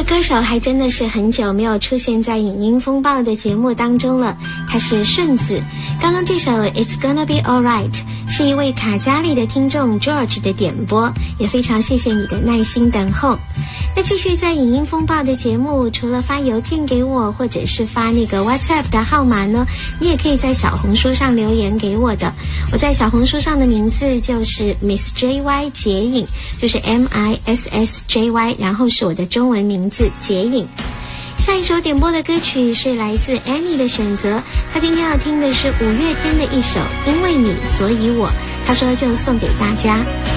歌手还真的是很久没有出现在影音风暴的节目当中了，他是顺子。刚刚这首 It's Gonna Be Alright 是一位卡加里的听众 George 的点播，也非常谢谢你的耐心等候。那继续在影音风暴的节目，除了发邮件给我或者是发那个 WhatsApp 的号码呢，你也可以在小红书上留言给我的。我在小红书上的名字就是 Miss JY 杰影，就是 MISSJY， 然后是我的中文名字杰影。下一首点播的歌曲是来自 Annie 的选择，她今天要听的是五月天的一首《因为你所以我》，她说就送给大家。